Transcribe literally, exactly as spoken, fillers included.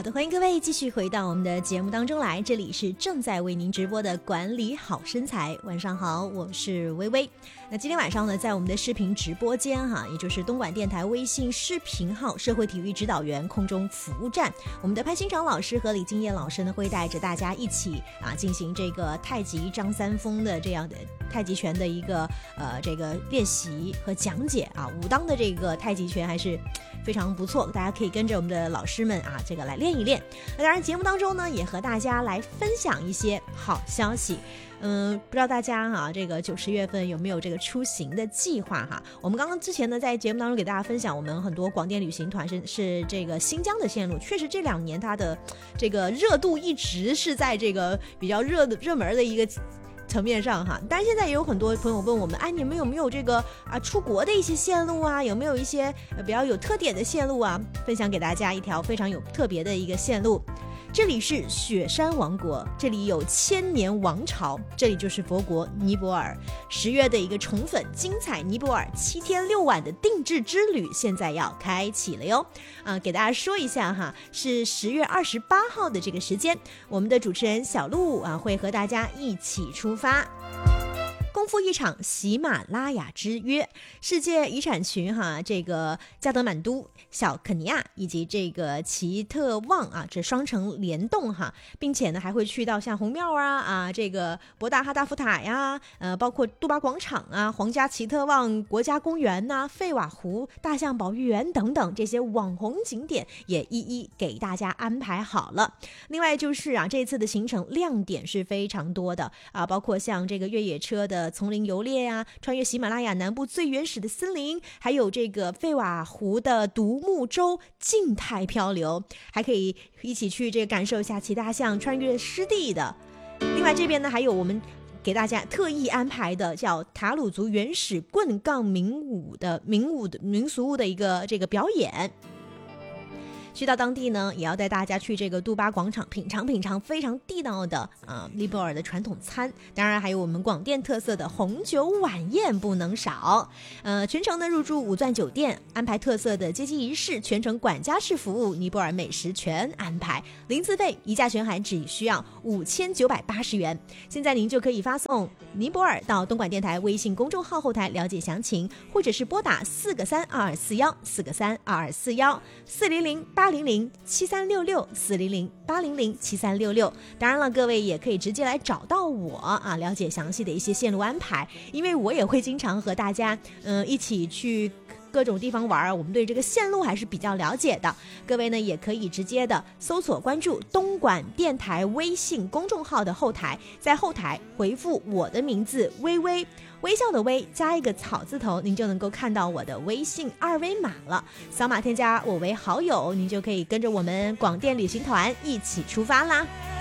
的，欢迎各位继续回到我们的节目当中来，这里是正在为您直播的管理好身材。晚上好，我是微微。那今天晚上呢，在我们的视频直播间哈，也就是东莞电台微信视频号社会体育指导员空中服务站，我们的潘新长老师和李金燕老师呢，会带着大家一起啊进行这个太极张三丰的这样的太极拳的一个呃这个练习和讲解啊。武当的这个太极拳还是非常不错，大家可以跟着我们的老师们啊这个来练一练。那当然节目当中呢，也和大家来分享一些好消息。嗯，不知道大家哈、啊，这个九十月份有没有这个出行的计划哈？我们刚刚之前呢，在节目当中给大家分享，我们很多广电旅行团是是这个新疆的线路，确实这两年它的这个热度一直是在这个比较热的热门的一个层面上哈。但是现在也有很多朋友问我们，哎，你们有没有这个啊出国的一些线路啊？有没有一些比较有特点的线路啊？分享给大家一条非常有特别的一个线路。这里是雪山王国，这里有千年王朝，这里就是佛国尼泊尔。十月的一个宠粉精彩尼泊尔七天六晚的定制之旅，现在要开启了哟！啊，给大家说一下哈，是十月二十八号的这个时间，我们的主持人小鹿啊会和大家一起出发。共赴一场喜马拉雅之约，世界遗产群哈，这个加德满都、小肯尼亚以及这个奇特旺啊，这双城联动哈，并且呢还会去到像红庙啊啊，这个博大哈达福塔呀，呃，包括杜巴广场啊、皇家奇特旺国家公园呐、啊、费瓦湖大象保育园等等这些网红景点也一一给大家安排好了。另外就是啊，这次的行程亮点是非常多的啊，包括像这个越野车的丛林游猎啊，穿越喜马拉雅南部最原始的森林，还有这个费瓦湖的独木舟静态漂流，还可以一起去这个感受一下骑大象穿越湿地的。另外这边呢，还有我们给大家特意安排的叫塔鲁族原始棍杠民舞的民舞的民俗舞的一个这个表演。去到当地呢，也要带大家去这个杜巴广场品尝品尝非常地道的啊尼泊尔的传统餐，当然还有我们广电特色的红酒晚宴不能少。呃，全程呢入住五钻酒店，安排特色的接机仪式，全程管家式服务，尼泊尔美食全安排，零自费，一价全含只需要五千九百八十元。现在您就可以发送尼泊尔到东莞电台微信公众号后台了解详情，或者是拨打四个三二二四幺四个三二二四幺四零零八。八零零七三六六四零零八零零七三六六，当然了，各位也可以直接来找到我啊，了解详细的一些线路安排，因为我也会经常和大家嗯、呃、一起去各种地方玩，我们对这个线路还是比较了解的。各位呢也可以直接的搜索关注东莞电台微信公众号的后台，在后台回复我的名字微微，微笑的微加一个草字头，您就能够看到我的微信二维码了。扫码添加我为好友，您就可以跟着我们广电旅行团一起出发啦。